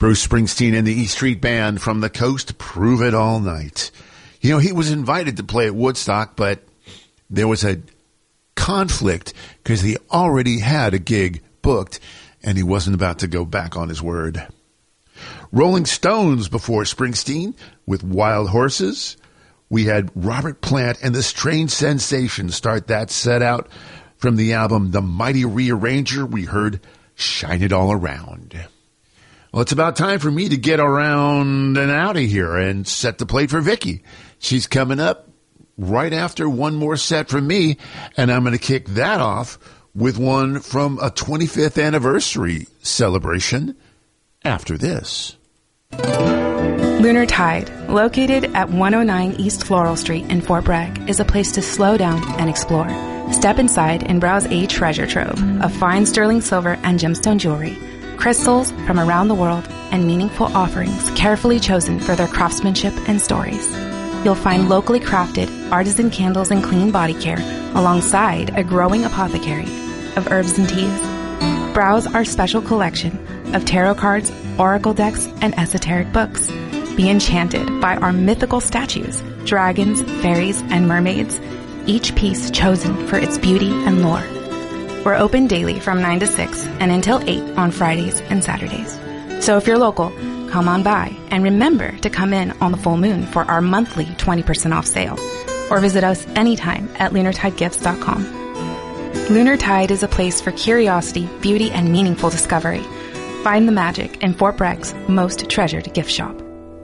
Bruce Springsteen and the E Street Band from the coast, Prove It All Night. You know, he was invited to play at Woodstock, but there was a conflict because he already had a gig booked and he wasn't about to go back on his word. Rolling Stones before Springsteen with Wild Horses. We had Robert Plant and the Strange Sensations start that set out. From the album The Mighty Rearranger, we heard Shine It All Around. Well, it's about time for me to get around and out of here and set the plate for Vicky. She's coming up right after one more set from me, and I'm going to kick that off with one from a 25th anniversary celebration after this. Lunar Tide, located at 109 East Floral Street in Fort Bragg, is a place to slow down and explore. Step inside and browse a treasure trove of fine sterling silver and gemstone jewelry, crystals from around the world, and meaningful offerings carefully chosen for their craftsmanship and stories. You'll find locally crafted artisan candles and clean body care alongside a growing apothecary of herbs and teas. Browse our special collection of tarot cards, oracle decks, and esoteric books. Be enchanted by our mythical statues, dragons, fairies, and mermaids, each piece chosen for its beauty and lore. We're open daily from 9 to 6 and until 8 on Fridays and Saturdays. So if you're local, come on by and remember to come in on the full moon for our monthly 20% off sale or visit us anytime at lunartidegifts.com. Lunar Tide is a place for curiosity, beauty, and meaningful discovery. Find the magic in Fort Bragg's most treasured gift shop.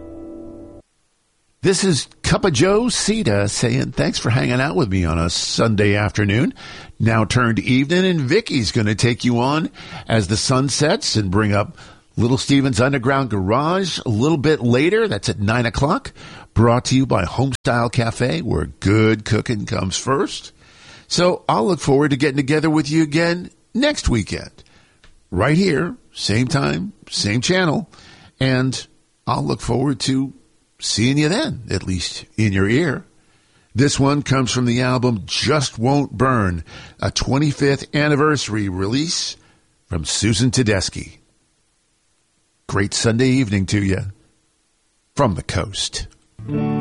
This is Cup of Joe Sita saying thanks for hanging out with me on a Sunday afternoon. Now turned evening, and Vicky's going to take you on as the sun sets and bring up Little Steven's Underground Garage a little bit later. That's at 9 o'clock. Brought to you by Homestyle Cafe, where good cooking comes first. So I'll look forward to getting together with you again next weekend. Right here, same time, same channel. And I'll look forward to seeing you then, at least in your ear. This one comes from the album Just Won't Burn, a 25th anniversary release from Susan Tedeschi. Great Sunday evening to you from the coast.